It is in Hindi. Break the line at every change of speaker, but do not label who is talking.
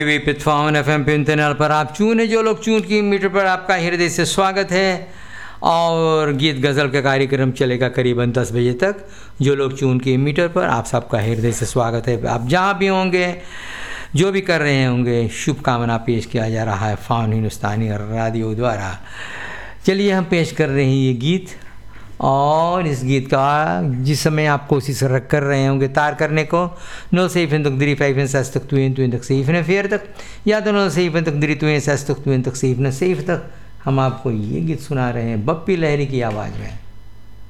पिथफावन FM पे चैनल पर आप चूने जो लोग चून की मीटर पर आपका हृदय से स्वागत है। और गीत गज़ल का कार्यक्रम चलेगा करीबन 10 बजे तक। जो लोग चून की मीटर पर आप सबका हृदय से स्वागत है। आप जहाँ भी होंगे, जो भी कर रहे होंगे, शुभकामना पेश किया जा रहा है फाउन हिंदुस्तानी रेडियो द्वारा। चलिए हम पेश कर रहे हैं ये गीत, और इस गीत का जिस समय आप कोशिश कर रहे होंगे तार करने को, नो सेफ तक दरी 5 6 तक 2 तक सेफ न फेयर तक, या तो नो सेफ तक दरी 2 6 तक 2 तक सेफ न सेफ तक हम आपको ये गीत सुना रहे हैं बप्पी लहरी की आवाज़ में।